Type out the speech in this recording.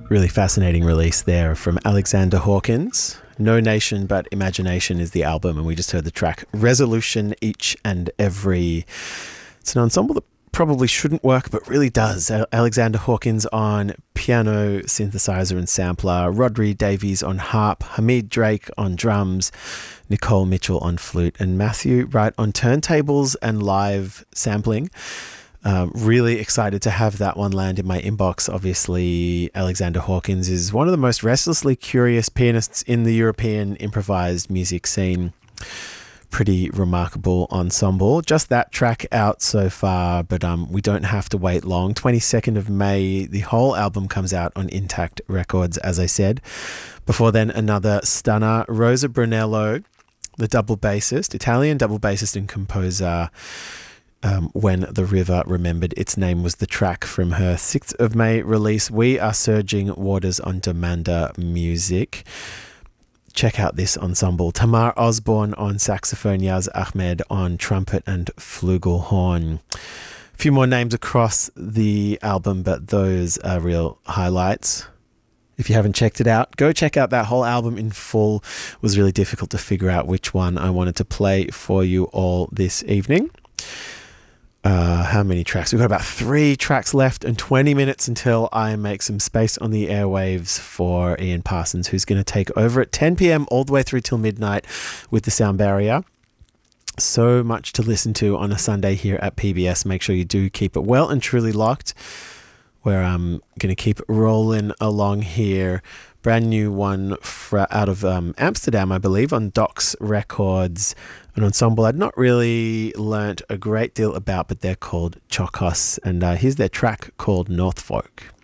Really fascinating release there from Alexander Hawkins. No Nation But Imagination is the album, and we just heard the track Resolution Each and Every. It's an ensemble that probably shouldn't work, but really does. Alexander Hawkins on piano, synthesizer and sampler, Rodri Davies on harp, Hamid Drake on drums, Nicole Mitchell on flute, and Matthew Wright on turntables and live sampling. Really excited to have that one land in my inbox. Obviously, Alexander Hawkins is one of the most restlessly curious pianists in the European improvised music scene. Pretty remarkable ensemble. Just that track out so far, but we don't have to wait long. 22nd of May, the whole album comes out on Intact Records, as I said. Before then, another stunner, Rosa Brunello, the double bassist, Italian double bassist and composer. When the River Remembered Its Name was the track from her 6th of May release. We Are Surging Waters on Demanda Music. Check out this ensemble. Tamar Osborne on saxophone, Yaz Ahmed on trumpet and flugelhorn. A few more names across the album, but those are real highlights. If you haven't checked it out, go check out that whole album in full. It was really difficult to figure out which one I wanted to play for you all this evening. How many tracks? We've got about 3 tracks left and 20 minutes until I make some space on the airwaves for Ian Parsons, who's going to take over at 10 p.m. all the way through till midnight with The Sound Barrier. So much to listen to on a Sunday here at PBS. Make sure you do keep it well and truly locked, where I'm going to keep rolling along here. Brand new one out of Amsterdam, I believe, on Docs Records. An ensemble I'd not really learnt a great deal about, but they're called Chokos. And here's their track called Northfolk.